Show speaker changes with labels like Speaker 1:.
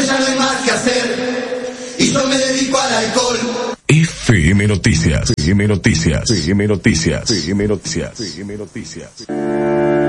Speaker 1: ya no hay más que hacer y yo me dedico al alcohol.
Speaker 2: FM Noticias, FM Noticias, FM Noticias, FM Noticias, FM Noticias.